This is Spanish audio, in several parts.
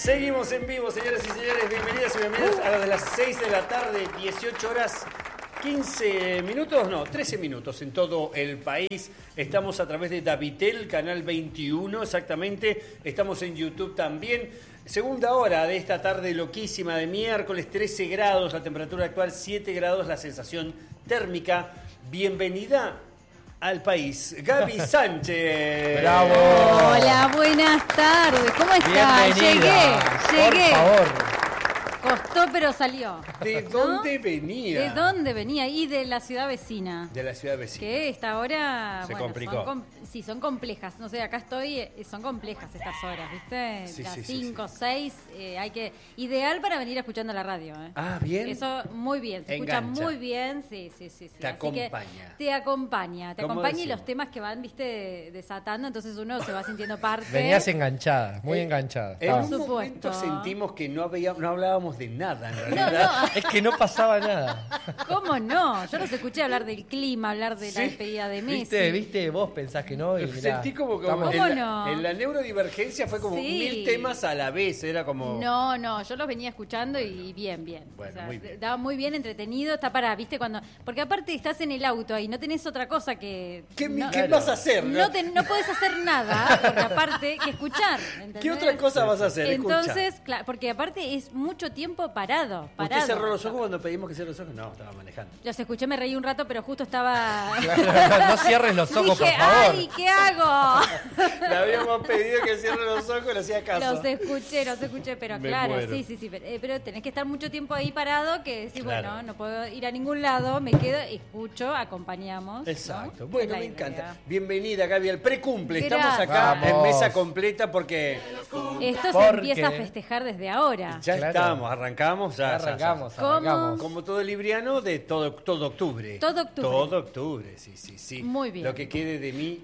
Seguimos en vivo, señoras y señores. Bienvenidas y bienvenidos a las de las 6 de la tarde, 18 horas, 15 minutos, no, 13 minutos en todo el país. Estamos a través de Davitel, canal 21 exactamente. Estamos en YouTube también. Segunda hora de esta tarde loquísima de miércoles, 13 grados, la temperatura actual 7 grados, la sensación térmica. Bienvenida al país, Gaby Sánchez. ¡Bravo! Hola, buenas tardes. ¿Cómo estás? Bienvenida. Llegué. Por favor. Costó, pero salió. ¿De dónde venía? ¿De dónde venía? Y de la ciudad vecina. De la ciudad vecina. Que esta hora... Se complicó. Sí, son complejas. No sé, acá estoy... Son complejas estas horas, ¿viste? Sí, las sí, 5, 6. Hay que... Ideal para venir escuchando la radio, ¿eh? Ah, bien. Eso, muy bien. Se escucha Engancha. muy bien. Sí. Te Así que acompaña. te acompaña. Te ¿Cómo acompaña y decimos? los temas que van, viste, desatando. Entonces uno se va sintiendo parte. Venías enganchada, muy enganchada. En un Por momento supuesto. sentimos que no hablábamos de nada, en No, realidad. no. Es que no pasaba nada. ¿Cómo no? Yo los escuché hablar del clima, hablar de la Sí. despedida de Messi. ¿Viste? Vos pensás que no. Y mirá, Sentí como estamos- ¿Cómo en, no? en la neurodivergencia fue como Sí. 1000 temas a la vez, era como... No, yo los venía escuchando y bien. Bueno, muy bien. Estaba muy bien entretenido, está para, ¿viste? Cuando porque aparte estás en el auto ahí, no tenés otra cosa que... ¿Qué no, vas a hacer? no podés hacer nada, porque aparte, que escuchar, ¿entendés? ¿Qué otra cosa vas a hacer? Entonces, claro, porque aparte es mucho tiempo parado. ¿Usted cerró los ojos cuando pedimos que cierre los ojos? No, estaba manejando. Los escuché, me reí un rato, pero justo estaba... No cierres los ojos, Dije, por favor. ay, ¿qué hago? Le habíamos pedido que cierre los ojos, le hacía caso. Los escuché, pero Me claro, muero. sí, pero tenés que estar mucho tiempo ahí parado que decís, Claro. bueno, no puedo ir a ningún lado, me quedo, escucho, acompañamos. ¿no? Exacto. Es Bueno, la me idea. encanta. Bienvenida, Gaby, al precumple. Estamos Gracias. acá en Vamos. mesa completa porque Esto se Porque- empieza a festejar desde ahora. ya Claro. estamos, arrancamos, ya. Arrancamos. ¿Cómo? Como todo libriano de todo octubre. Todo octubre. Todo octubre, sí. Muy bien. Lo que quede de mí.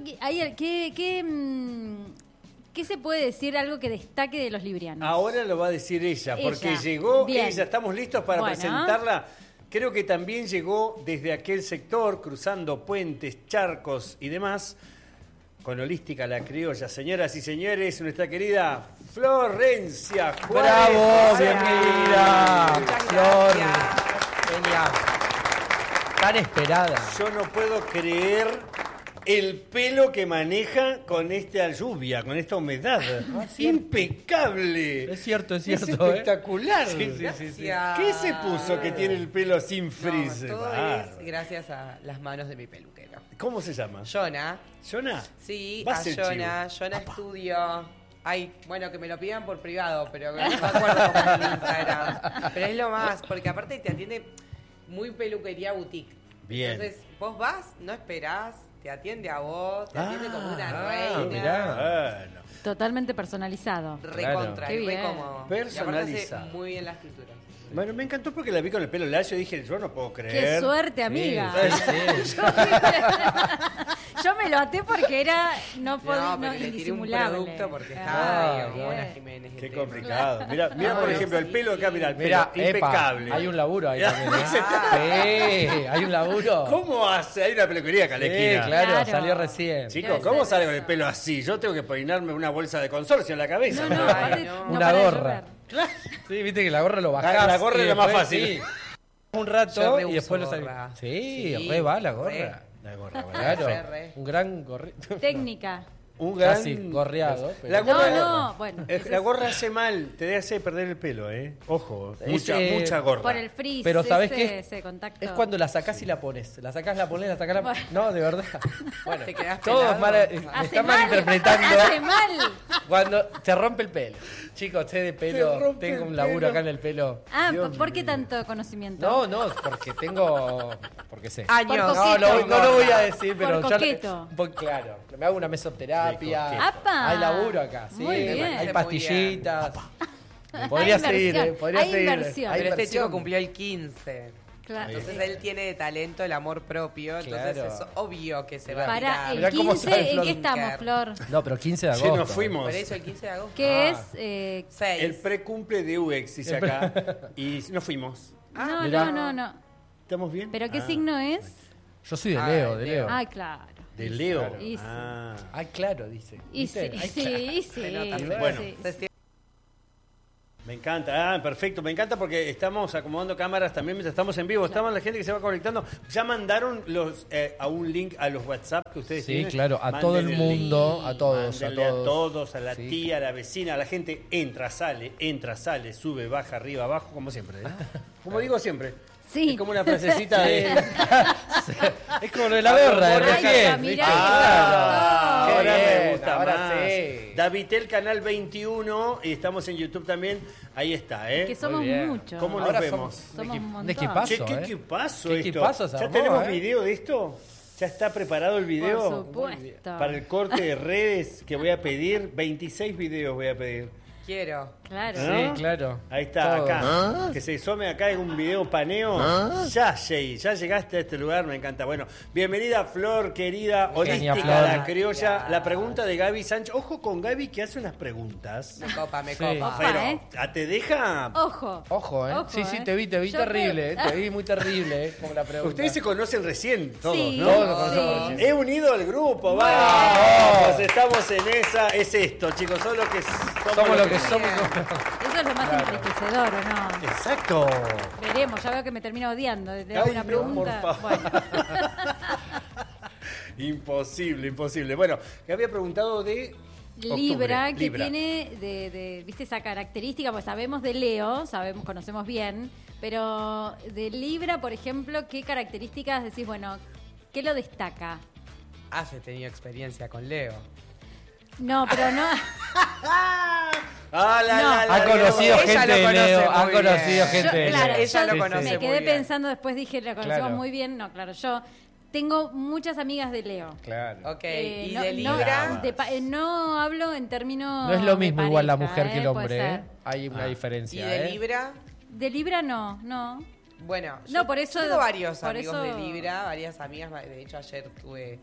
¿Qué se puede decir algo que destaque de los librianos? Ahora lo va a decir ella, porque Ella. llegó Bien. ella. Estamos listos para Bueno. presentarla. Creo que también llegó desde aquel sector, cruzando puentes, charcos y demás, con Holística La Criolla. Señoras y señores, nuestra querida Florencia Juárez. ¡Bravo! Ay, Bienvenida, Muchas Flor. gracias. Genial. Tan esperada. Yo no puedo creer el pelo que maneja con esta lluvia, con esta humedad. Impecable. Es cierto, Es ¿eh? espectacular. Gracias. ¿Qué se puso que tiene el pelo sin frizz? No, todo Bárbaro. es gracias a las manos de mi peluquero. ¿Cómo se llama? Jonah. ¿Jonah? Sí, Va a a ser Jonah. Jonah Estudio. Ay, bueno, que me lo pidan por privado, pero no me acuerdo cómo es mi Instagram. Pero es lo más, porque aparte te atiende muy peluquería boutique. Bien. Entonces, vos vas, no esperás, te atiende a vos, te atiende como una reina. mirá. Bueno. Totalmente personalizado. Recontra, Qué y re bien. cómodo. Personalizado. Y aparte hace muy bien las tinturas. Bueno, me encantó porque la vi con el pelo lacio y dije, yo no puedo Qué creer. suerte, amiga. Sí. Yo me lo até porque era no No, porque le tiré un indisimulable. producto porque Ah, estaba ahí, bien. como una Jiménez. Qué el tema. complicado. Mira, por No, ejemplo, el sí. pelo acá, mira, el pelo Mira, impecable. hay un laburo ahí también. Sí, hay un laburo. ¿Cómo hace? Hay una peluquería acá a la Sí, esquina. claro, Claro. salió recién. Chicos, Debe ¿cómo ser sale con el eso. pelo así? Yo tengo que peinarme una bolsa de consorcio en la cabeza. No, Ay, aparte, no. no Una para de gorra. llover. Sí, viste que la gorra lo bajás. La gorra y es la más después, fácil. sí, un Yo rato reuso y después lo gorra. salís. Sí, Sí, re va la gorra. re. La gorra, bueno. Claro, Re. un gran gorrito. Técnica. Un gran... Casi gorreado. La pero- gorra, No, bueno. La gorra hace mal, te hace perder el pelo, ¿eh? Ojo, mucha, Ese- mucha gorra. Por el frizz, Pero ¿sabés ese, qué? ese contacto. Es cuando la sacás y la pones. La sacás, la pones, la sacás, la Bueno. No, de verdad. Bueno, ¿Te quedás todo pelado? es mal, me Hace están mal, malinterpretando. hace mal. Cuando se rompe el pelo. Chicos, usted de Se pelo, rompe tengo el un laburo pelo. acá en el pelo. Ah, Dios ¿por qué mío. tanto conocimiento? No, porque tengo. Porque sé. Años. Por No, coqueto. no lo voy a decir, Por pero coqueto. claro, me hago una mesoterapia. De coqueto. ¡Apa! Hay laburo acá, sí. Muy bien. Hay Muy pastillitas. Podría Hay seguir, inversión, podría hay seguir. inversión. Hay Pero este inversión. chico cumplió el 15. Claro. Entonces él tiene de talento el amor propio. Entonces Claro. es obvio que se va a Para tirar. el Mirá cómo 15, sabe ¿en Flor. qué estamos, Flor? No, pero 15 de Sí, agosto. nos fuimos. Por eso el 15 de agosto. ¿Qué Ah. es? 6. El precumple de UX, dice acá. Y nos fuimos. No, mirá. no. ¿Estamos bien? ¿Pero qué Ah, signo es? Yo soy de Ah, Leo, de de Leo. Leo. Ay, claro. De Leo. Y sí. Ah. Ay, claro, dice. Y sí, ¿Viste? Ay, sí, sí. Se nota. Bueno. sí. Se siente Me encanta, perfecto, me encanta porque estamos acomodando cámaras también mientras estamos en vivo. Estamos la gente que se va conectando. Ya mandaron a un link a los WhatsApp que ustedes tienen. Sí, claro, a todo el mundo, a todos, Mándenle a todos, a la Sí. tía, a la vecina, a la gente entra, sale, sube, baja, arriba, abajo, como siempre. Como digo siempre. Sí. Es como una frasecita de... Es como lo de la guerra de Ay, recién. mirá, ¿viste? Ah, Qué ahora bien, me gusta ahora más. sí. Davitel Canal 21 y estamos en YouTube también. Ahí está, ¿eh? Que somos Muy bien. muchos. ¿Cómo nos Ahora vemos? Somos un montón. de equipazo, Che, ¿qué ¿eh? equipazo ¿Qué esto? equipazo se ¿Ya armó, tenemos eh? video de esto? ¿Ya está preparado el video? Por supuesto. Para el corte de redes que voy a pedir, 26 videos voy a pedir. Quiero. Claro. ¿No? Sí, claro. Ahí está, Todo. acá. Que se some acá en un video paneo. Ya, Jay, ya llegaste a este lugar, me encanta. Bueno, bienvenida Flor, querida, Genia, holística, Flor. la criolla. La pregunta de Gaby Sánchez. Ojo con Gaby que hace unas preguntas. Me copa. Sí. Opa, Pero, ¿te deja? Ojo. Ojo, ¿eh? Ojo, Sí, sí, ¿eh? te vi Yo terrible, creo- te vi muy terrible, como la pregunta. Ustedes se conocen recién todos, Sí, ¿no? Todos nos conocemos sí. recién. He unido al grupo, vamos. Estamos en esa. Es esto, chicos. Somos lo que somos. Eso es lo más enriquecedor, ¿o no? Exacto. Veremos, ya veo que me termino odiando. Te hago Ay, una no, pregunta. por favor. Bueno. Imposible. Bueno, que había preguntado de Libra, octubre. que tiene viste esa característica, pues sabemos de Leo, conocemos bien, pero de Libra, por ejemplo, ¿qué características decís, bueno, qué lo destaca? Has tenido experiencia con Leo. No, pero no. Ha conocido Ella gente lo de conoce Leo, muy ha bien. conocido gente de Claro, Leo. ella lo yo conoce me muy quedé bien. pensando, después dije, la conocemos Claro. muy bien. No, claro, yo tengo muchas amigas de Leo. Claro. Ok, Eh, y no- de no- Libra. no hablo en términos. No es lo mismo de igual la pareja, mujer que el puede hombre, ser. ¿eh? Hay una y diferencia, de ¿eh? Libra. De Libra no. Bueno, No, por eso- yo tengo varios por amigos eso- de Libra, varias amigas. De hecho, ayer tuve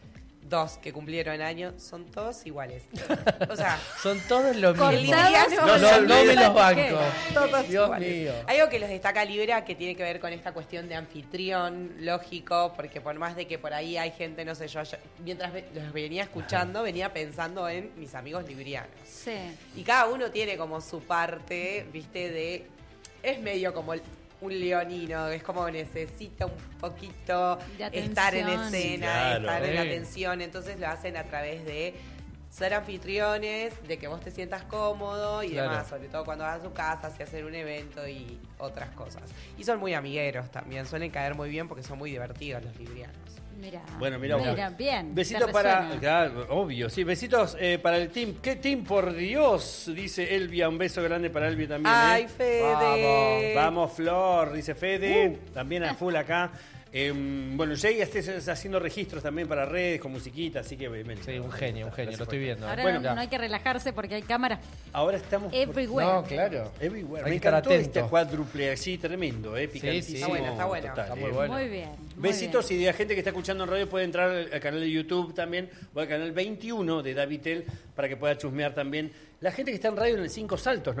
2 que cumplieron años. Son todos iguales. O sea, Son todos lo mismo. Cortados No, con No, la no me misma los banco. tijera. todos Dios iguales. mío. Algo que los destaca Libra que tiene que ver con esta cuestión de anfitrión, lógico, porque por más de que por ahí hay gente, no sé, yo ayer, mientras los venía escuchando, venía pensando en mis amigos librianos. Sí. Y cada uno tiene como su parte, viste, de... Es medio como un leonino, es como necesita un poquito De estar en atención. escena, Claro. estar en la Sí. atención, entonces lo hacen a través de ser anfitriones, de que vos te sientas cómodo y Claro. demás, sobre todo cuando vas a su casa, si hacer un evento y otras cosas. Y son muy amigueros también, suelen caer muy bien porque son muy divertidos los librianos. Mira. Bueno, mira vos. bien. Besitos te para. resuena. Claro, obvio, sí. Besitos para el team. ¿Qué team, por Dios? Dice Elvia. Un beso grande para Elvia también. ¡Ay, ¿eh? Fede! Vamos, Flor, dice Fede. También a full acá. Bueno, Jay está haciendo registros también para redes con musiquita, así que bienvenido. Sí, un genio, Gracias lo estoy por- viendo. Ahora Bueno, no hay que relajarse porque hay cámaras Ahora estamos. everywhere. No, claro. Everywhere. Hay Me que estar encantó este atento. cuádruple así, tremendo, picantísimo. sí. Está bueno, está bueno. Total, Está muy bueno. Muy bien. muy Besitos bien. y de la gente que está escuchando en radio puede entrar al canal de YouTube también o al canal 21 de Davitel para que pueda chusmear también. La gente que está en radio en el 5 Saltos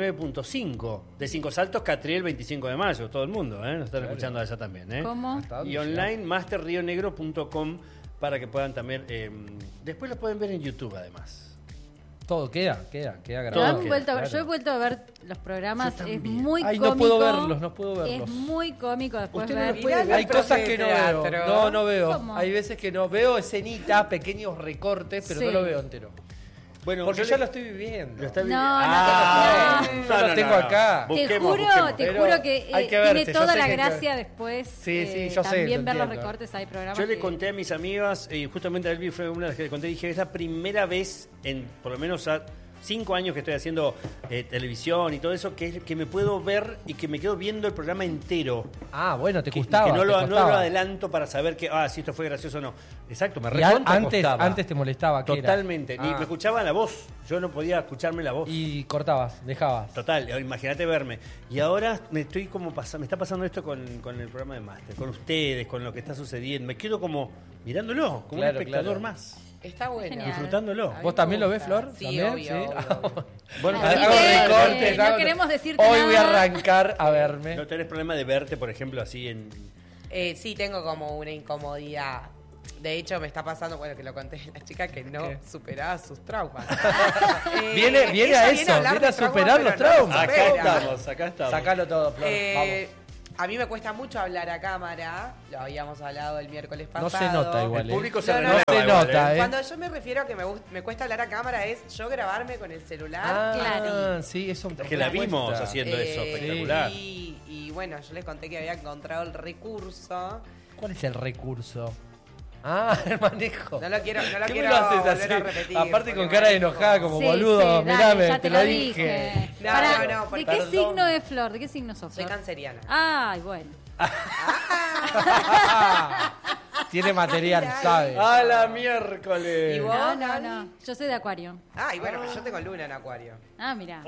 99.5 de 5 Saltos Catriel 25 de mayo, todo el mundo, nos están escuchando allá también, ¿Cómo? Hasta dónde Y online masterrionegro.com para que puedan también después lo pueden ver en YouTube además. Todo queda Lo grabado. han queda, vuelto a ver. claro. Yo he vuelto a ver los programas, Yo es también. muy Ay, cómico. no puedo verlos, no puedo verlos. Es muy cómico después Usted no ver. los puede ver. Hay cosas que no veo. Teatro. No veo. ¿Cómo? Hay veces que no veo escenitas, pequeños recortes, pero Sí. no lo veo entero. Bueno, Porque yo ya le- lo estoy viviendo. lo está No, viviendo. no, yo lo tengo acá. Te Busquemos. te Pero juro que hay que verse, tiene yo toda sé la que- gracia después. Sí, sí, yo sé, también lo ver los entiendo. recortes, hay programas. Yo le que- conté a mis amigas, y justamente a Elvi fue una de las que le conté, dije, es la primera vez en por lo menos 5 años que estoy haciendo televisión y todo eso, que me puedo ver y que me quedo viendo el programa entero. Ah, bueno, te Que gustaba. no te lo costaba. adelanto para saber si esto fue gracioso o no. Exacto, me Y recontra antes, costaba. antes te molestaba. ¿qué era? Totalmente. Ni Ah. me escuchaba la voz. Yo no podía escucharme la voz. Y cortabas, dejabas. Total, imagínate verme. Y ahora me estoy como me está pasando esto con el programa de Máster, con ustedes, con lo que está sucediendo. Me quedo como mirándolo, como Claro, un espectador claro. más. Está bueno. Genial. Disfrutándolo. A mí ¿Vos me también lo ves, gusta. Flor? Sí, ¿También? obvio, ¿Sí? obvio. Bueno, Así hago que, recortes. no hago- queremos decirte Hoy voy a nada. arrancar a verme. ¿no tenés problema de verte, por ejemplo, así en... Sí, tengo como una incomodidad. De hecho, me está pasando, bueno, que lo conté a la chica que no ¿Qué? superaba sus traumas. Viene ella a eso, hablar viene a de superar los pero no traumas. Acá supera. estamos. Sacalo todo, Flor. Vamos. A mí me cuesta mucho hablar a cámara, lo habíamos hablado el miércoles No pasado. se nota igual. El público se No, no, renueva. no se igual, nota, ¿eh? Cuando yo me refiero a que me cuesta hablar a cámara es yo grabarme con el celular. Claro. Sí, eso Es que la vimos cuesta. haciendo eso, espectacular. Y bueno, yo les conté que había encontrado el recurso. ¿Cuál es el recurso? Ah, el manejo. No lo quiero ¿Qué quiero me lo haces volver así? a repetir. Aparte con porque cara de manejo. enojada, como Sí, boludo. sí, dale, Mirame, ya te lo dije. No, Pará, no, ¿de porque- qué Perdón. signo es Flor? ¿De qué signo sos, Soy Flor? canceriana. Ay, bueno. Tiene material, Ay, sabe. ¡A la miércoles! ¿Y vos? No, no, Gaby? no. Yo soy de Acuario. Ah, y bueno, yo tengo luna en acuario. Ah, mira.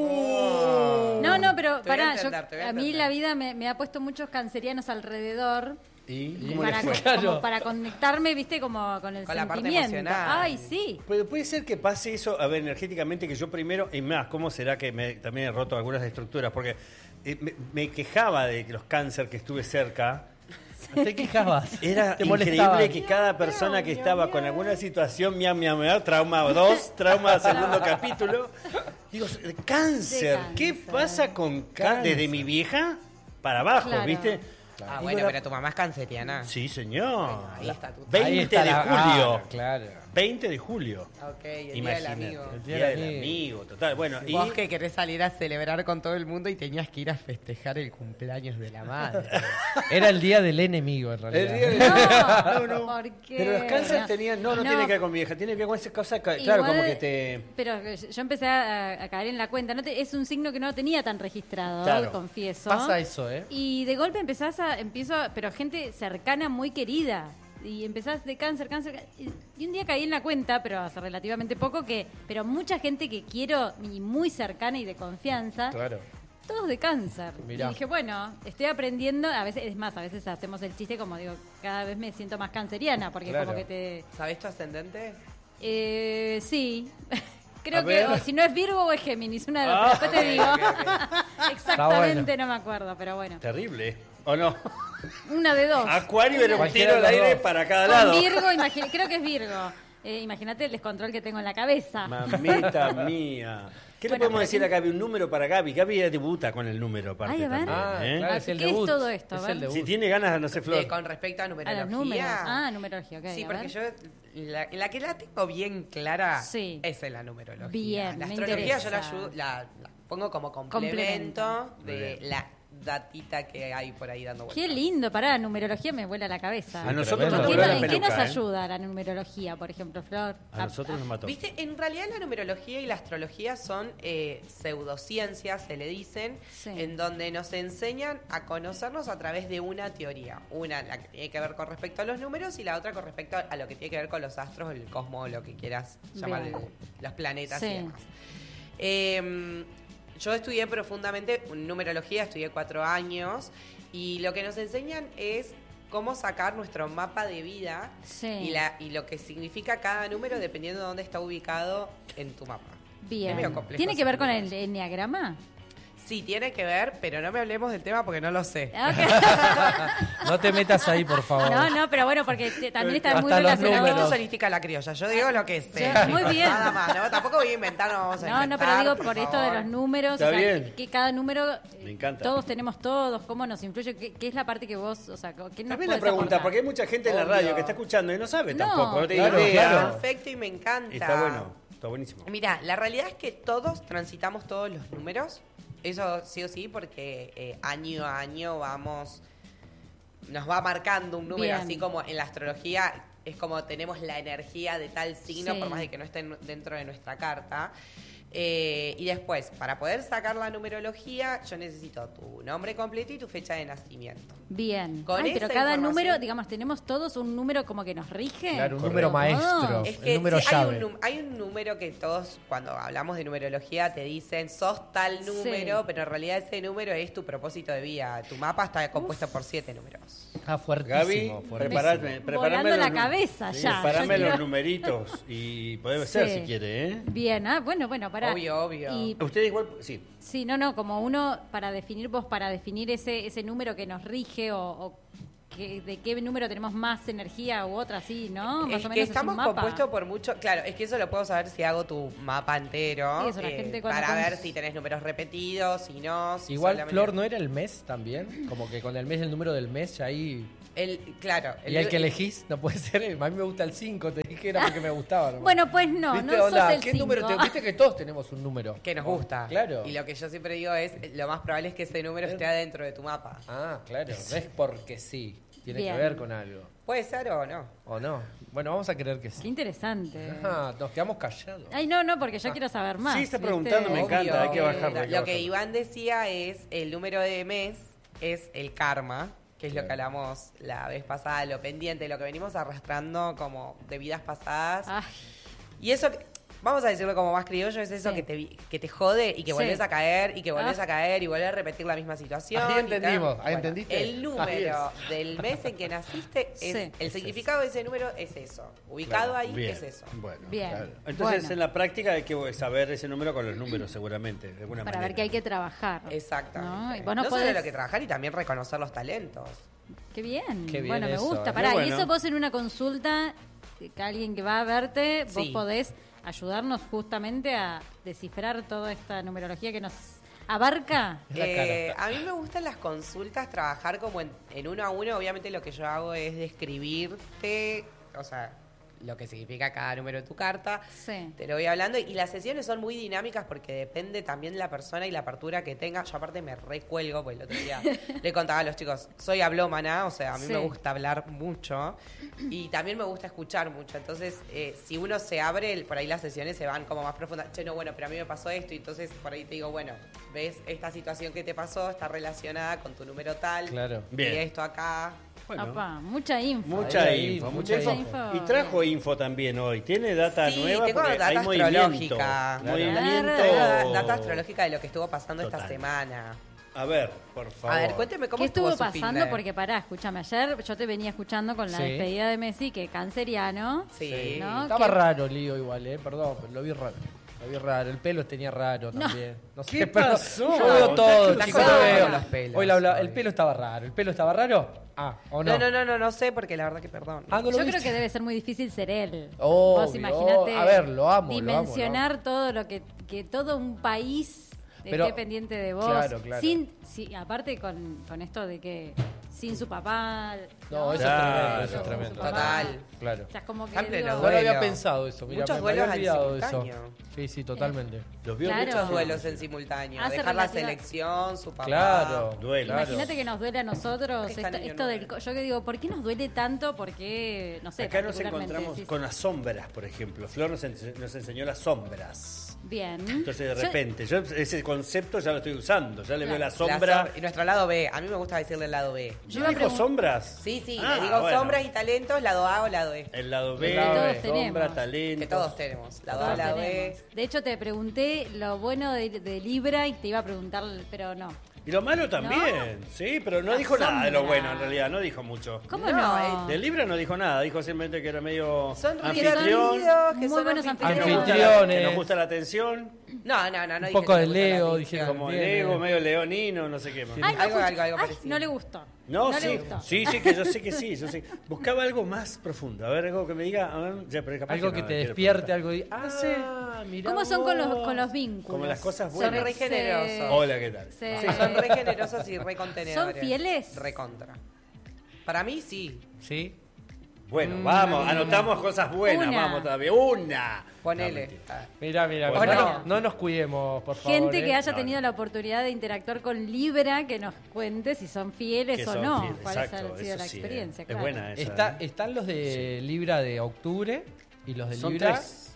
No, No, pero Te voy a pará, entender, te voy a a mí entender. la vida me ha puesto muchos cancerianos alrededor ¿Y ¿Y cómo le para, fue? Claro. como para conectarme, viste, como con el Con la parte sentimiento. emocional. Ay, sí. Pero puede ser que pase eso, a ver, energéticamente, que yo primero, y más, ¿cómo será que también he roto algunas estructuras? Porque me quejaba de que los cáncer que estuve cerca. ¿Te quejabas? Era ¿Te increíble molestaba? que cada persona que estaba con alguna situación, trauma 2, trauma segundo capítulo, digo, cáncer, De ¿qué cáncer. pasa con Cáncer. desde mi vieja para abajo, Claro. viste? Ah, Digo, bueno, la- pero tu mamá es canceriana. Sí, señor. Ahí está tu- 20 Ahí está de la- julio. claro. 20 de julio. Ok, el día del Imagínate. amigo. El día del amigo, total. Bueno, y Vos que querés salir a celebrar con todo el mundo y tenías que ir a festejar el cumpleaños de la madre. Era el día del enemigo, en realidad. el día No, no. ¿por qué? Pero los cánceres No. tenían, no No. tiene que ver con mi vieja, tiene que ver con esa cosa, claro, Igual, como que te... Pero yo empecé a caer en la cuenta. Es un signo que no tenía tan registrado, Claro. confieso. Pasa eso, ¿eh? Y de golpe pero gente cercana, muy querida. Y empezás de cáncer. Y un día caí en la cuenta, pero hace relativamente poco, pero mucha gente que quiero y muy cercana y de confianza, Claro. todos de cáncer. Mirá. Y dije, bueno, estoy aprendiendo, a veces hacemos el chiste como digo, cada vez me siento más canceriana, porque Claro. como que te... ¿Sabés tu ascendente? Sí. A Creo que ver. o si no es Virgo o es Géminis, una de las Ah, después te digo. ok, Exactamente, no me acuerdo, pero bueno. Terrible, ¿o no? Una de dos. Acuario era un Cualquiera tiro al de los aire dos. para cada Con lado. Virgo, creo que es Virgo. Imagínate el descontrol que tengo en la cabeza. Mamita mía. ¿Qué le Bueno, podemos pero decir sí. a Gaby? Un número para Gaby. Gaby ya debuta con el número aparte Ay, a ver. también, Ah, ¿eh? claro, es el ¿Qué es debut. todo esto? A Es ver. el debut. Si tiene ganas, no sé, Flor. Con respecto a A numerología. los números. Ah, numerología, ok. Sí, a porque ver. yo la que la tengo bien clara Sí. es en la numerología. Bien, la me astrología yo interesa. la pongo como complemento de la datita que hay por ahí dando vueltas. Qué lindo, pará, numerología me vuela la cabeza. A nosotros Tremendo. nos ¿En voló qué, la en qué nos peluca, ¿eh? ayuda la numerología, por ejemplo, Flor? A nosotros nos mató. Viste, en realidad la numerología y la astrología son pseudociencias, se le dicen, Sí. en donde nos enseñan a conocernos a través de una teoría. Una, la que tiene que ver con respecto a los números, y la otra con respecto a lo que tiene que ver con los astros, el cosmos, lo que quieras llamar, Bien. los planetas Sí. y demás. Yo estudié profundamente numerología, estudié 4 años, y lo que nos enseñan es cómo sacar nuestro mapa de vida Sí. y lo que significa cada número dependiendo de dónde está ubicado en tu mapa. Es Bien. medio complejo ¿Tiene ese que ver con número. el enneagrama? Sí, tiene que ver, pero no me hablemos del tema porque no lo sé. Ok. No te metas ahí, por favor. No, pero bueno, porque también está muy Hasta los relacionado. números. Esto es holística la criolla, yo digo lo que sé. Sí, muy bien. Nada más, ¿no? Tampoco voy a inventar, no vamos a No, inventar. pero digo por por esto de favor. los números, Está bien. que cada número, Me encanta. todos tenemos todos, cómo nos influye, qué es la parte que vos, o sea, qué nos También la podés pregunta, aportar? porque hay mucha gente en la Obvio. radio que está escuchando y no sabe No, tampoco, no tiene claro, idea. claro. Perfecto y me encanta. Y está bueno, está buenísimo. Mira, la realidad es que todos transitamos todos los números. Eso sí o sí, porque año a año nos va marcando un número, Bien. así como en la astrología es como tenemos la energía de tal signo, Sí. por más de que no esté dentro de nuestra carta. Y después, para poder sacar la numerología, yo necesito tu nombre completo y tu fecha de nacimiento. Bien. Con Ay, pero esa cada información- número, digamos, tenemos todos un número como que nos rige. Claro, un Correcto. número maestro. Es el que número sí, llave. hay un número que todos, cuando hablamos de numerología, te dicen, sos tal número, Sí. pero en realidad ese número es tu propósito de vida. Tu mapa está compuesto por 7 números. Ah, fuertísimo. Gaby, fuertísimo. preparame Volando los la nu- cabeza ya. Preparame Yo los quiero- numeritos y podemos ser Sí. si quiere, ¿eh? Bien, bueno, pará. Obvio. Y Usted igual, sí. sí, no, como uno para definir ese número que nos rige o de qué número tenemos más energía u otra, sí, ¿no? Más Es o que menos estamos es un mapa. compuestos por mucho. Claro, es que eso lo puedo saber si hago tu mapa entero. Sí, eso, la gente cuando para ver cons- si tenés números repetidos, si no. Si Igual, solamente- Flor, ¿no era el mes también? Como que con el mes, el número del mes, ya ahí... Claro. Y el que elegís, no puede ser. A mí me gusta el 5, te dije que era porque me gustaba. nomás. Bueno, pues no, ¿Viste? no sos Onda, el ¿qué 5. número viste que todos tenemos un número? Que nos gusta. Claro. Y lo que yo siempre digo es: lo más probable es que ese número esté adentro de tu mapa. Ah, claro. No es porque sí. Tiene Bien. que ver con algo. Puede ser o no. ¿O no? Bueno, vamos a creer que Qué sí. interesante. Ah, nos quedamos callados. Ay, no, porque yo quiero saber más. Sí, está ¿viste? preguntando, me encanta, hay que bajarlo. hay que Lo que bajarlo. Iván decía es: el número de mes es el karma, que es lo Bien. que hablamos la vez pasada, lo pendiente, lo que venimos arrastrando como de vidas pasadas. Ay, Y eso, vamos a decirlo como más criollo, es eso Sí. que te jode y que Sí. volvés a caer y que volvés Ah. a caer y volvés a repetir la misma situación. Ahí y entendimos, tal. ahí entendiste. El número del mes en que naciste, Sí. el significado de ese número es eso. Ubicado ahí Bien, es eso. Bueno. bien. claro. Entonces, Bueno, en la práctica hay que saber ese número con los números, seguramente, de alguna para manera. ver que hay que trabajar. Exactamente. ¿no? Y No, vos no solo podés- lo que trabajar y también reconocer los talentos. Qué bien. Qué bien Bueno, me eso, gusta. ¿eh? Pará, Muy y bueno. eso vos en una consulta, que alguien que va a verte, vos Sí. podés ayudarnos justamente a descifrar toda esta numerología que nos abarca. Es la cara. A mí me gustan las consultas, trabajar como en uno a uno. Obviamente lo que yo hago es describirte, o sea, lo que significa cada número de tu carta. Sí. Te lo voy hablando. Y las sesiones son muy dinámicas porque depende también de la persona y la apertura que tenga. Yo aparte me recuelgo, porque el otro día le contaba a los chicos, soy hablómana, o sea, a mí Sí. me gusta hablar mucho. Y también me gusta escuchar mucho. Entonces, si uno se abre, por ahí las sesiones se van como más profundas. Che, no, bueno, pero a mí me pasó esto. Y entonces por ahí te digo, bueno, ves, esta situación que te pasó está relacionada con tu número tal. Claro. Y Bien. esto acá. Bueno, Apá, mucha info. mucha Ahí, info, mucha mucha info. info. Y trajo info también hoy. ¿Tiene data Sí, nueva? tengo Porque data hay movimiento. astrológica. Movimiento. Claro. Data astrológica de lo que estuvo pasando Total. esta semana. A ver, por favor. A ver, cuénteme cómo ¿Qué estuvo su fin pasando? de- Porque pará, escúchame, ayer yo te venía escuchando con la Sí. despedida de Messi, que canceriano. Sí. ¿no? Estaba Que- raro Lío igual, perdón, pero lo vi raro. Lo vi raro, el pelo tenía raro No. también. No sé, ¿Qué pero pasó? Yo veo todo, Estás chicos, con yo veo. los pelos Hoy el hoy. pelo estaba raro. ¿El pelo estaba raro? Ah, ¿o no? No sé, porque la verdad que perdón. Ah, ¿no lo Yo creo viste? que debe ser muy difícil ser él. Obvio. Vos imaginate A ver, lo amo, dimensionar todo lo que todo un país Pero- esté pendiente de vos. Claro, claro. Sí, aparte con esto de que sin su papá. No, eso Claro. es tremendo, eso es Su tremendo. papá. Total. Claro. O sea, es como que Tan pleno digo, No lo duelo. había pensado eso, mira, Muchos me había duelos al olvidado de eso. simultáneo. Sí, sí, totalmente. Los vio Claro. Muchos duelos en simultáneo. Hace Dejar la relativa- selección, su papá. Claro. Duelo. claro. Imagínate que nos duele a nosotros Está esto, niño esto del nuevo. yo que digo, ¿por qué nos duele tanto? Porque no sé, Acá nos particularmente encontramos decís, con las sombras, por ejemplo. Flor nos enseñó las sombras. bien. Entonces, de Yo- repente, yo ese concepto ya lo estoy usando. Ya le veo la Claro. sombra. Y nuestro lado B. A mí me gusta decirle el lado B. yo ¿No iba a dijo pregun- sombras? Sí, sí. Ah, le digo bueno. sombras y talentos, lado A o lado E. El lado B, El lado B. sombra, Tenemos. talento. Que todos tenemos. Lado A, Todos lado tenemos. E. De hecho, te pregunté lo bueno de Libra y te iba a preguntar, pero no. Y lo malo también, sí, pero no dijo nada de lo sombra. bueno en realidad, no dijo mucho. ¿Cómo No, no? Del Libra no dijo nada, dijo simplemente que era medio Son anfitrión, divertidos, que Muy son buenos que anfitriones. nos gusta Anfitriones. que nos gusta la atención, No Un dije poco que de me gusta la Leo, atención. dijeron. como Bien, Lego, bien. medio leonino, no sé qué más. Ay, no, Algo escucha- parecido. ay, no le gustó. No, le sí, gustó. sí, que yo sé que sí, yo sé. Buscaba algo más profundo, a ver, algo que me diga, a ver, ya, pero capaz Algo no, que te quiero despierte, preguntar. algo de... Ah, mirá ¿Cómo son con vos. con los vínculos? Como las cosas Son buenas. re generosos. Hola, ¿qué tal? Se- Son re generosos y re contenedores. ¿Son fieles? Recontra. Para mí, sí. ¿Sí? Bueno, vamos, anotamos cosas buenas, Una. vamos todavía. Una. Ponele. No, mentira. Ah. Mira, Bueno. no nos cuidemos, por favor. Gente que haya No, tenido no. la oportunidad de interactuar con Libra, que nos cuente si son fieles Que o son no. fieles, ¿Cuál exacto, ha sido eso la sí, experiencia? es claro. buena esa. Están los de Libra de octubre y los de Son Libra tres.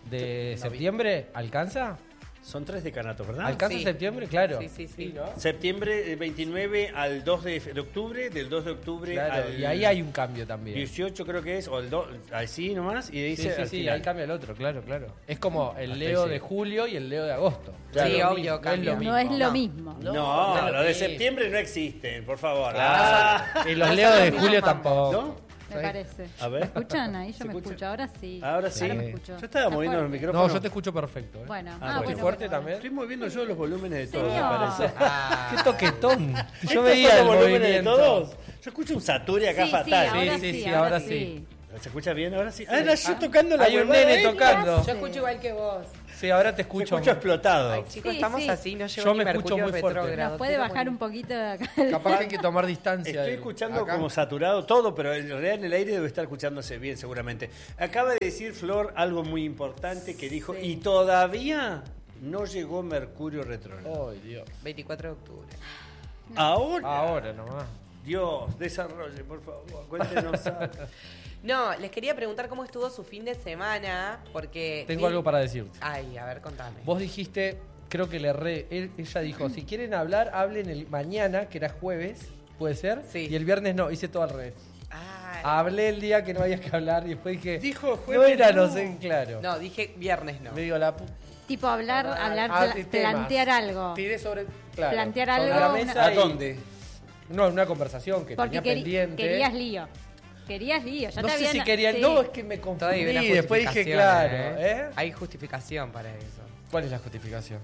de septiembre. ¿Alcanza? Son 3 decanatos, ¿verdad? ¿Alcanza Sí. septiembre? Claro. Sí. ¿no? Septiembre 29 al 2 de octubre, del 2 de octubre Claro, al y ahí hay un cambio también. 18 creo que es, o el 2, así nomás, y Sí, dice sí, al sí, final. ahí cambia el otro, claro. Es como el Hasta Leo ahí sí. de julio y el Leo de agosto. Claro. Sí, No es lo obvio, mismo, cambia. No es lo No. mismo. No, no es lo los de mismo. septiembre no existen, por favor. Y los No Leo son de los mismos julio mambos. tampoco. ¿No? me parece. A ver. ¿Me escuchan? Ahí ¿Se yo me escucha? escucho. Ahora sí. Ahora sí. me escucho. Yo estaba Está moviendo los fuerte. micrófonos. No, yo te escucho perfecto. Bueno, bueno, ¿Estoy fuerte bueno. también? Estoy moviendo yo los volúmenes de todos, me Señor. parece. ¡Qué toquetón! Yo ¿Estos veía son el los volúmenes de movimiento. todos? Yo escucho un Satori acá Sí, fatal. ahora Sí, sí, sí, ahora ahora sí. sí. ¿Se escucha bien ahora sí? Ah, era yo tocando la Hay un huevada nene esta. tocando. Yo escucho igual que vos. Sí, ahora te Se escucho. escucha explotado. Ay, chicos, Sí, estamos sí. así, no llevo Yo ni me escucho Mercurio muy fuerte. retrógrado. ¿Nos puede Estoy bajar como- un poquito de acá? Capaz que hay que tomar distancia. Estoy de- escuchando acá. como saturado todo, pero en realidad en el aire debe estar escuchándose bien seguramente. Acaba de decir Flor algo muy importante que dijo, y todavía no llegó Mercurio retrógrado. Ay, Dios. 24 de octubre. Ahora nomás. Dios, desarrolle, por favor, cuéntenos algo. No, les quería preguntar cómo estuvo su fin de semana, porque... Tengo algo para decirte. Ay, a ver, contame. Vos dijiste, creo que le erré. Ella dijo, si quieren hablar, hablen el mañana, que era jueves, ¿puede ser? Sí. Y el viernes no, hice todo al revés. Ay, Hablé el día que no había que hablar y después dije, Dijo no jueves, era, no. no sé, claro. no, dije viernes no. Me digo, Tipo hablar, temas. plantear algo. Tiré sobre, claro, Plantear sobre algo, la una- mesa ¿A y- dónde? No, en una conversación que Porque tenía pendiente. querías lío. Querías lío. Ya No te sé habían... si querían. sí. No, es que me Todavía hay una confundí. Después dije, justificación, claro. ¿eh? Hay justificación para eso. ¿Cuál es la justificación?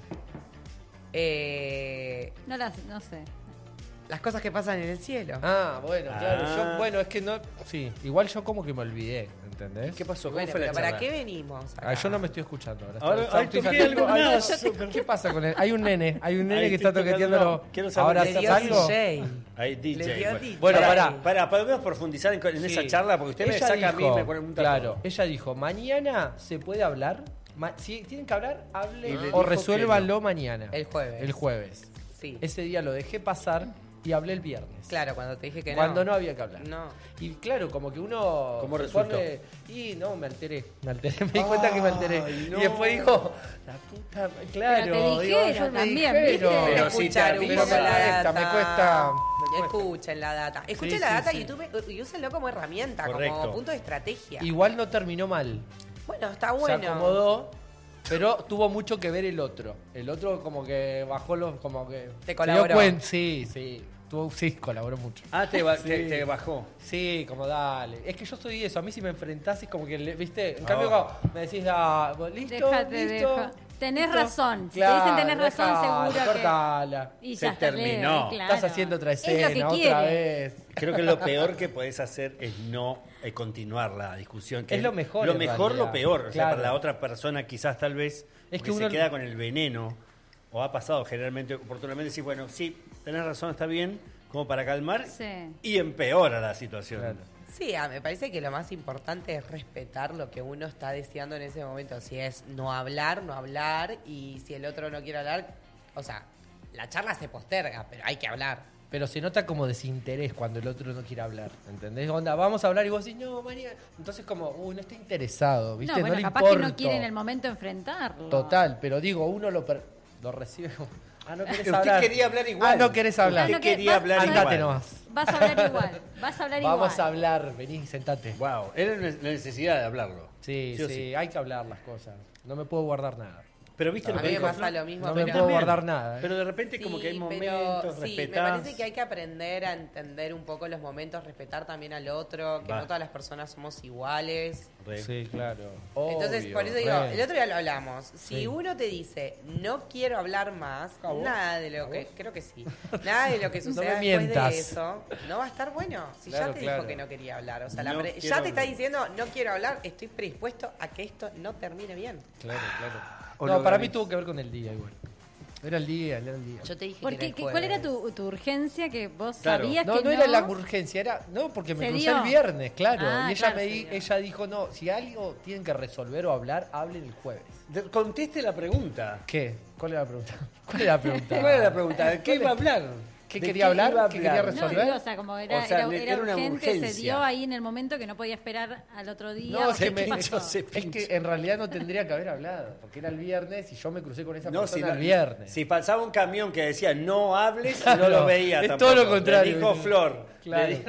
No sé. Las cosas que pasan en el cielo. Ah, bueno, claro. Ah. Yo, bueno, es que no. Sí, igual yo como que me olvidé, ¿entendés? ¿Qué pasó? ¿Cómo Bueno, fue la pero ¿para charla? qué venimos acá? Ah, yo no me estoy escuchando ahora. Ahora, Estoy ay, toqué saliendo. algo Ah, más. ¿Qué pasa con él? Hay un nene Ahí que está estoy toqueteándolo. tocando, quiero saber Ahora qué Le está dio salgo. DJ. Ahí DJ. Le dio DJ. Bueno, Pará, ¿podemos profundizar en esa Sí. charla? Porque usted me Ella saca a mí y dijo, me pone un claro, ella dijo, mañana se puede hablar. Si tienen que hablar, Y hablen le o dijo resuélvanlo mañana. El jueves. El jueves. Sí. Ese día lo dejé pasar y hablé el viernes. Claro, cuando te dije que Cuando no. no había que hablar. No. Y claro, como que uno. ¿Cómo se resultó? pone- y no, me alteré. Me di cuenta que me alteré. Ay, no. Y después dijo, la puta. Claro, Pero te digo, dijeron yo me también, dijeron. ¿viste? Pero si te Escuchar un avisa. poco la data. me cuesta. Escuchen la data. Escuchen Sí, la sí, data sí. YouTube y úsenlo como herramienta, Correcto. como punto de estrategia. Igual no terminó mal. Bueno, está bueno. Se acomodó, pero tuvo mucho que ver el otro. El otro como que bajó los, como que... Te se colaboró. dio cuenta, sí, sí, colaboró mucho. Ah, Sí. te bajó. Sí, como dale. Es que yo soy eso, a mí si me enfrentás es como que, ¿viste? En cambio, Oh. como me decís, ¿listo? Déjate, ¿Listo? deja. Tenés ¿Listo? razón. Si Claro, te dicen tenés razón, dejala, seguro que... cortala. Y Se ya está, terminó. claro. Estás haciendo otra Es lo escena, que otra quiere. vez. Creo que lo peor que podés hacer es no continuar la discusión. Que Es lo mejor, Lo en mejor, realidad. lo peor. O sea, Claro. para la otra persona quizás tal vez Es que porque uno- se queda con el veneno. O ha pasado generalmente, oportunamente, decir, bueno, sí, tenés razón, está bien, como para calmar. Sí. Y empeora la situación. Claro. Sí, me parece que lo más importante es respetar lo que uno está deseando en ese momento. Si es no hablar, no hablar. Y si el otro no quiere hablar, o sea, la charla se posterga, pero hay que hablar. Pero se nota como desinterés cuando el otro no quiere hablar, ¿entendés? Onda, vamos a hablar y vos decís, no, María. Entonces como, no está interesado, ¿viste? No, bueno, le capaz importo. que no quiere en el momento enfrentarlo. Total, pero digo, uno lo recibe como, no querés Usted hablar. quería hablar igual. No querés hablar. Usted no que- quería vas- hablar Andate igual. nomás. Vas a hablar igual. Vas a hablar Vamos igual. a hablar, vení, sentate. Wow, era la necesidad de hablarlo. Sí, o sí, hay que hablar las cosas. No me puedo guardar nada. Pero viste A lo que mí me dijo pasa Flor? lo mismo, No me pero... puedo guardar nada. Pero de repente como que hay Sí, momentos, pero sí, me respetás. parece que hay que aprender a entender un poco los momentos, respetar también al otro, que Va. no todas las personas somos iguales. Re. Sí, claro. Entonces, Obvio, por eso digo, re. el otro día lo hablamos. Si Sí. uno te dice, no quiero hablar más, ¿A vos? nada de lo que, creo que sí, nada de lo que No suceda me después mientas. de eso, no va a estar bueno. Si Claro, ya te claro. dijo que no quería hablar, o sea, No ya quiero te está hablar. diciendo, no quiero hablar, estoy predispuesto a que esto no termine bien. Claro, claro. O No, lo para organiz- mí tuvo que ver con el día igual. Era el día. Yo te dije ¿Por que qué? era el ¿Cuál era jueves. tu urgencia que vos Claro. sabías No, que no era la urgencia, era. No, porque me Se crucé dio. el viernes, claro. Ah, y ella claro, se dio. ella dijo, no, si algo tienen que resolver o hablar, hablen el jueves. Conteste la pregunta. ¿Qué? ¿Cuál era la pregunta? ¿Cuál era la pregunta? ¿Cuál es la pregunta? ¿De qué iba a hablar? ¿Qué ¿De quería hablar? iba a ¿Qué quería hablar? No, resolver? digo, o sea, como era, O sea, era era una urgente, se urgencia. dio ahí en el momento que no podía esperar al otro día. No, o se qué me- pasó. es que en realidad no tendría que haber hablado, porque era el viernes y yo me crucé con esa No, si, persona no- el viernes. si pasaba un camión que decía no hables, Claro, no lo veía es tampoco. todo lo contrario. Le dijo Flor. Claro. Le dijo-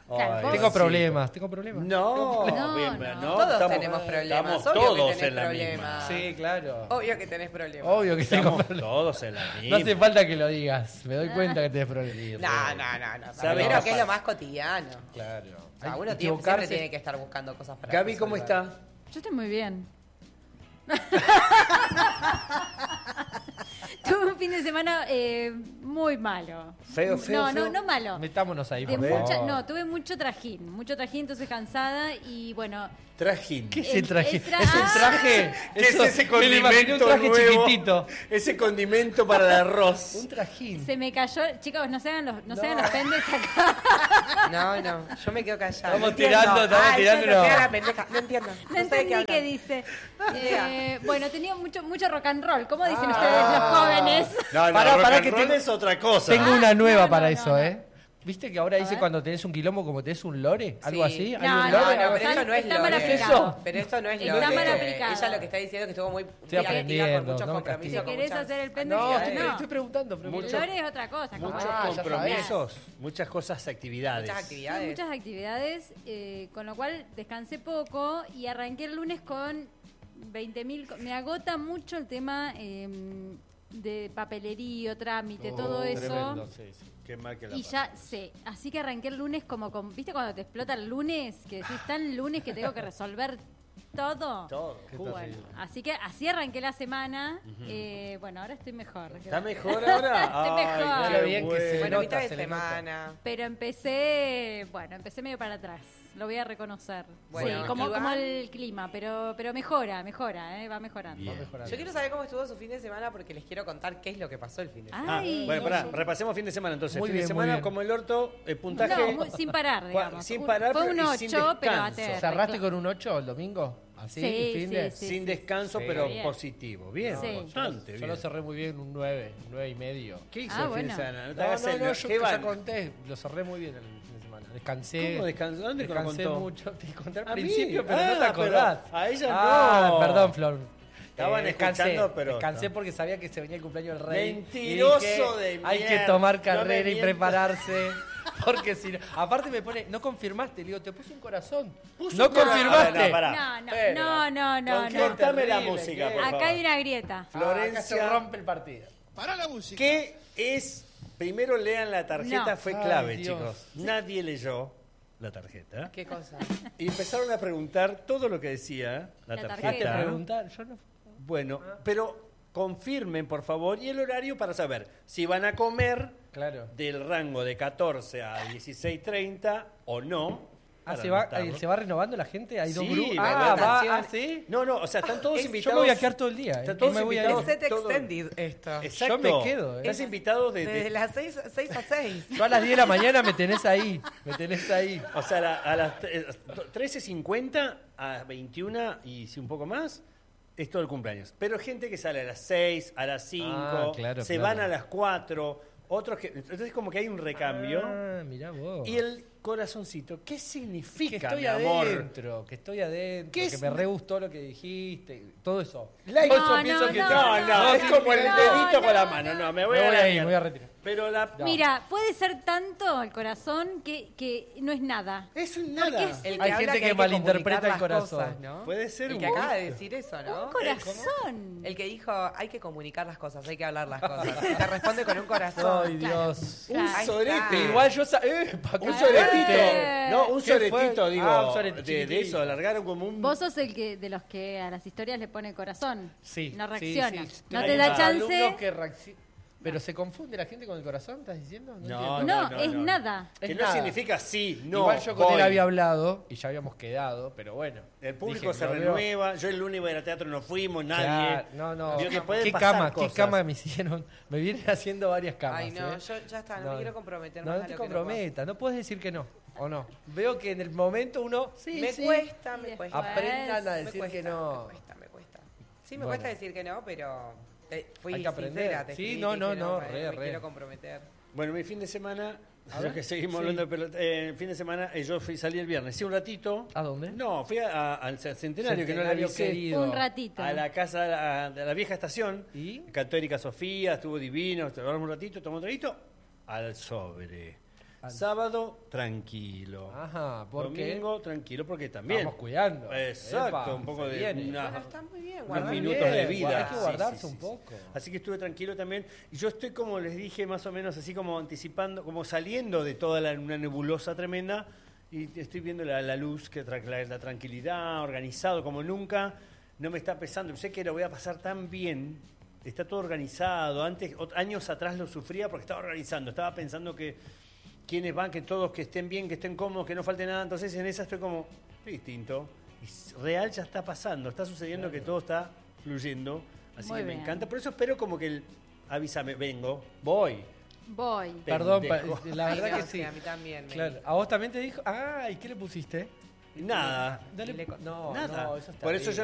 Claro, Ay, vos- Tengo sí. problemas. No, No, bien, no. Todos tenemos problemas, Estamos obvio que todos tenés en la problemas. misma. Sí, claro. Obvio que tenés problemas. Obvio que tengo Estamos problemas. todos en la No misma. hace falta que lo digas. Me doy cuenta que tenés problemas. No. ¿Sabe Primero qué que es pasa? lo más cotidiano. Claro. O sea, Hay uno que siempre tiene que estar buscando cosas para Gaby, ¿cómo resolver. está? Yo estoy muy bien. Tuve un fin de semana muy malo. Feo, No malo. Metámonos ahí, De por favor. no, tuve mucho trajín, entonces cansada y bueno. Trajín. ¿Qué es el traje? el tra- Es un traje. ¿Qué es ese me lo imaginé un condimento traje nuevo? chiquitito. Ese condimento para el arroz. Un trajín. Se me cayó, chicos, no se hagan los pendex acá. No, yo me quedo callada. Estamos No entiendo. tirando Ay, yo no. no sea la pendeja. No entiendo. No sé de entendí hablan. qué dice. Bueno, tenía mucho rock and roll. ¿Cómo dicen Ah. ustedes los jóvenes? No, Pará, rock pará, and que roll tengo- es otra cosa. Tengo una nueva no, para no, eso, no. ¿eh? ¿Viste que ahora dice ver. cuando tenés un quilombo como tenés un lore? ¿Algo Sí. así? ¿Hay No, un no, lore? No, pero esto no es Está mal lore. aplicado. Pero esto no es Está lore. mal aplicado. Ella lo que está diciendo es que estuvo muy Estoy aprendiendo, con muchos no me compromisos. Si con querés muchas hacer el pendex, No, no. estoy preguntando. El lore es otra cosa. como Muchos era. ya compromisos, muchas cosas, actividades. muchas Tuve actividades. muchas actividades, con lo cual descansé poco y arranqué el lunes con 20.000. Me agota mucho el tema de papelería, trámite, todo eso. Tremendo, sí, sí. Qué mal que la Y pasa. ya sé, así que arranqué el lunes como con, ¿viste cuando te explota el lunes? Que decís, tan el lunes que tengo que resolver todo. Todo. Bueno, así que así arranqué la semana. Bueno, ahora estoy mejor. ¿Está mejor ahora? Estoy mejor. qué Qué bien que se Bueno, nota, mitad de se le nota. semana. Pero empecé medio para atrás. Lo voy a reconocer. Bueno, sí, como Iván. el clima, pero mejora, va mejorando. Bien. Yo quiero saber cómo estuvo su fin de semana porque les quiero contar qué es lo que pasó el fin de semana. Ay, Bueno, pará, repasemos fin de semana entonces. Muy Fin de bien, muy semana bien. como el orto, el puntaje. No, sin parar, digamos. Sin parar, Fue pero un y sin 8, pero descanso. aterre, ¿Cerraste claro. con un 8 el domingo? ¿Así? Sí, ¿El fin de? sí. Sin descanso, Sí. pero Bien. positivo. Bien, Sí. bastante Yo bien. lo cerré muy bien, un 9, 9 y medio. ¿Qué hizo Ah, el fin de bueno. semana? No te No, hagas el- yo ¿Qué que ya van? conté, lo cerré muy bien el fin de semana. Descansé. ¿Cómo descansó? ¿Dónde lo Descansé contó? mucho. Te conté al A mí. principio, pero Ah, no te pero acordás. a ella Ah, no. perdón, Flor. Estaban Descansé, escuchando, pero- Descansé porque sabía que se venía el cumpleaños del rey. Mentiroso Y dije, de hay que mierda. tomar No me carrera y mientas. prepararse. Porque si no... Aparte me pone, no confirmaste. Le digo, te puse un corazón. Puso No un corazón. confirmaste. A ver, pará. No. Cortame la terrible, música, ¿qué? por favor. Acá hay una grieta. Acá se Florencia, rompe el partido. ¿qué es? Primero lean la tarjeta, No. fue Ay, clave, Dios. chicos. Nadie leyó la tarjeta. ¿Qué cosa? Y empezaron a preguntar todo lo que decía la La tarjeta. Ah, te tarjeta. preguntar, yo no... Bueno, pero confirmen, por favor, y el horario para saber si van a comer Claro. del rango de 14 a 16:30 o no. Ah, para ¿se anotarlo. va renovando la gente? ¿Hay dos Sí, grupos? va Ah, va, votación. ¿sí? No, no, o sea, están todos Yo invitados. me voy a quedar todo el día. Están ¿eh? todos Me voy a ir. invitados. Es set todo- extended esto. Exacto. Yo me quedo, Estás invitado Desde las 6 a 6. Yo a las 10 de la mañana me tenés ahí. Me tenés ahí. O sea, a las 13:50 a 21 y si un poco más, es todo el cumpleaños. Pero gente que sale a las 6, a las 5, Ah, claro, se claro. van a las 4, otros que... Entonces como que hay un recambio. Ah, mirá vos. Y el corazoncito, ¿qué que significa, estoy mi amor? adentro, que estoy adentro, ¿Qué que es? me re gustó lo que dijiste, todo eso. La- Todo eso No, pienso no, que no, No, es sí, como el no, dedito con la no, mano. no. No, me voy, Me a voy la a ir, mierda. me voy a retirar. Pero la... No. Mira, puede ser tanto el corazón que no es nada. Es un nada. Porque es- El Hay habla gente que hay malinterpreta comunicar el las corazón. cosas, ¿no? Puede ser El un que acaba de poco. decir eso, ¿no? Un corazón. El que dijo, hay que comunicar las cosas, hay que hablar las cosas. Te responde con un corazón. Ay, Dios. Un Claro. Ahí sorete. está. Igual yo... Un Ah, soretito. eh. No, un ¿Qué fue? soretito, digo. Ah, un sorete de chiquitito. eso, alargaron como un... Vos sos el que de los que a las historias le pone corazón. Sí. No sí, reacciona. sí. No Hay te da unos chance. alumnos que pero se confunde la gente con el corazón, ¿estás diciendo? No, entiendo. No, es nada. Que Es no nada. significa sí, no. Igual yo con voy. él había hablado y ya habíamos quedado, pero bueno. El público Dije, se lo veo. renueva. Yo el lunes iba a ir al teatro, no fuimos, nadie. Claro, no. Vio que pueden ¿Qué pasar cama? cosas. ¿Qué cama me hicieron? Me vienen haciendo varias camas. Ay, no, ¿eh? yo ya está, no me quiero comprometer No, más no a te lo que no comprometas, no puedes decir que no, ¿o no? Veo que en el momento uno... Sí, me sí. cuesta, me Y cuesta. Aprendan a Me decir cuesta, que no. Me cuesta. Sí, me Bueno. cuesta decir que no, pero fui Hay que aprender. sincera. Te Sí, escribí, no, te no, dije, no, me re. quiero comprometer. Bueno, mi fin de semana, A ya ver, que seguimos sí. hablando de pelota, fin de semana yo salí el viernes, sí, un ratito. ¿A dónde? No, fui al centenario, que no la Centenario avisé. querido. Un ratito. A la casa de la vieja estación. ¿Y? Cantó Erika Sofía, estuvo divino, hablamos un ratito, tomamos un traguito, al sobre. Sábado, tranquilo. Ajá, porque Domingo, tranquilo, porque también. vamos cuidando. Exacto, Epa, un poco se de viene. Bueno, está muy bien, unos guardar minutos bien, de vida. hay que guardarse un poco. Así que estuve tranquilo también. Y yo estoy, como les dije, más o menos así como anticipando, como saliendo de toda una nebulosa tremenda. Y estoy viendo la luz, la tranquilidad, organizado como nunca. No me está pesando. Sé que lo voy a pasar tan bien. Está todo organizado. Antes, años atrás lo sufría porque estaba organizando. Estaba pensando que quiénes van, que todos que estén bien, que estén cómodos, que no falte nada. Entonces en esa estoy distinto. Y real ya está pasando. Está sucediendo que todo está fluyendo. Así Muy que me bien. encanta. Por eso espero como que avísame, vengo, voy. Voy. Perdón, Pendejo. la Ay, verdad no, que sí. a mí también. Claro, a vos también te dijo, ¿y qué le pusiste? Nada. Dale, no, Nada. no, eso está Por eso yo